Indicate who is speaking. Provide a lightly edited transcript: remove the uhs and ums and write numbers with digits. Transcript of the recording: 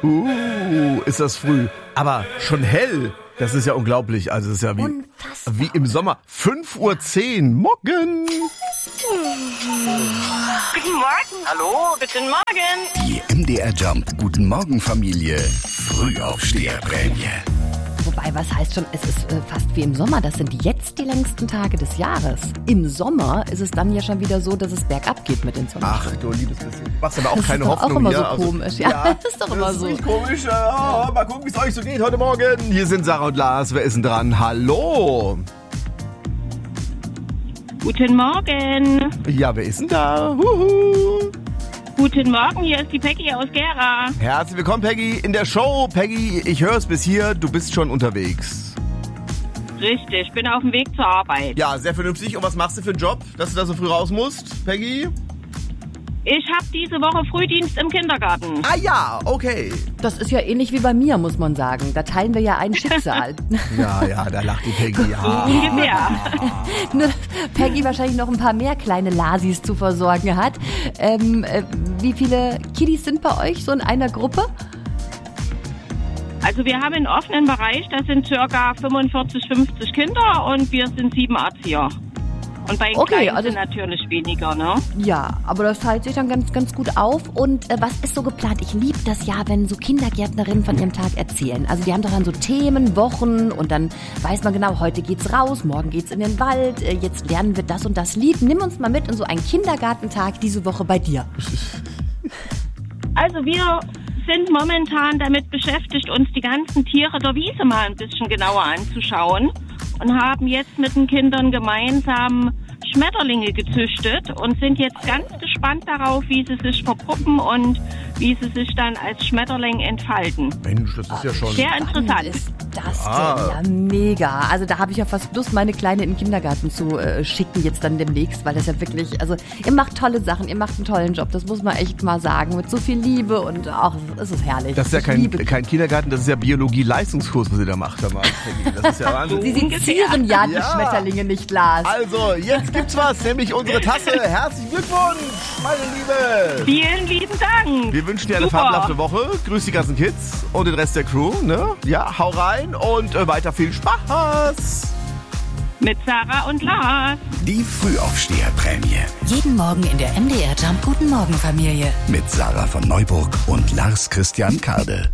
Speaker 1: Ist das früh. Aber schon hell. Das ist ja unglaublich. Also das ist ja wie im Sommer. 5:10 Uhr. Morgen.
Speaker 2: Guten Morgen. Hallo, guten Morgen.
Speaker 3: Die MDR Jump Guten Morgen Familie Frühaufsteherprämie.
Speaker 4: Wobei, was heißt schon, es ist fast wie im Sommer. Das sind jetzt die längsten Tage des Jahres. Im Sommer ist es dann ja schon wieder so, dass es bergab geht mit den Sonnen.
Speaker 1: Ach du liebes bisschen. Machst aber auch
Speaker 4: das
Speaker 1: keine
Speaker 4: ist doch
Speaker 1: Hoffnung
Speaker 4: auch immer
Speaker 1: hier.
Speaker 4: so komisch. Ja, das ist doch immer
Speaker 1: das
Speaker 4: so.
Speaker 1: Ist komisch. Mal gucken, wie es euch so geht heute Morgen. Hier sind Sarah und Lars. Wer ist denn dran? Hallo.
Speaker 2: Guten Morgen.
Speaker 1: Ja, wer ist denn da? Huhu.
Speaker 2: Guten Morgen, hier ist die Peggy aus Gera.
Speaker 1: Herzlich willkommen, Peggy, in der Show. Peggy, ich höre es bis hier. Du bist schon unterwegs.
Speaker 2: Richtig, ich bin auf dem Weg zur Arbeit.
Speaker 1: Ja, sehr vernünftig. Und was machst du für einen Job, dass du da so früh raus musst, Peggy?
Speaker 2: Ich habe diese Woche Frühdienst im Kindergarten.
Speaker 1: Ah ja, okay.
Speaker 4: Das ist ja ähnlich wie bei mir, muss man sagen. Da teilen wir ja ein Schicksal.
Speaker 1: Ja, da lacht die Peggy. Ja.
Speaker 2: Ungefähr.
Speaker 4: Nur Peggy wahrscheinlich noch ein paar mehr kleine Lasis zu versorgen hat. Wie viele Kiddies sind bei euch so in einer Gruppe?
Speaker 2: Also wir haben einen offenen Bereich, das sind ca. 45, 50 Kinder und wir sind 7 Erzieher. Und bei den Kleinen sind natürlich weniger, ne?
Speaker 4: Ja, aber das teilt sich dann ganz gut auf. Und was ist so geplant? Ich liebe das ja, wenn so Kindergärtnerinnen von ihrem Tag erzählen. Also die haben doch dann so Themen, Wochen und dann weiß man genau, heute geht's raus, morgen geht's in den Wald, jetzt lernen wir das und das Lied. Nimm uns mal mit in so einen Kindergartentag diese Woche bei dir.
Speaker 2: Also wir sind momentan damit beschäftigt, uns die ganzen Tiere der Wiese mal ein bisschen genauer anzuschauen und haben jetzt mit den Kindern gemeinsam Schmetterlinge gezüchtet und sind jetzt ganz gespannt darauf, wie sie sich verpuppen und wie sie sich dann als Schmetterling entfalten.
Speaker 1: Mensch, das ist ja schon
Speaker 2: sehr interessant.
Speaker 4: Ist das denn? Ja, mega. Also da habe ich ja fast Lust, meine Kleine in den Kindergarten zu schicken jetzt dann demnächst, weil das ja wirklich, also ihr macht tolle Sachen, ihr macht einen tollen Job, das muss man echt mal sagen, mit so viel Liebe und auch, es ist herrlich.
Speaker 1: Das ist ja kein Kindergarten, das ist ja Biologie-Leistungskurs, was ihr da macht. Das ist ja Wahnsinn.
Speaker 4: Sie sezieren ja die Schmetterlinge nicht, Lars.
Speaker 1: Also, jetzt gibt's was, nämlich unsere Tasse. Herzlichen Glückwunsch, meine Liebe.
Speaker 2: Vielen lieben Dank.
Speaker 1: Wir wünschen dir eine fabelhafte Woche. Grüß die ganzen Kids und den Rest der Crew. Ne? Ja, hau rein und weiter viel Spaß.
Speaker 2: Mit Sarah und Lars.
Speaker 3: Die Frühaufsteherprämie.
Speaker 5: Jeden Morgen in der MDR Jump Guten Morgen Familie.
Speaker 3: Mit Sarah von Neuburg und Lars Christian Kade.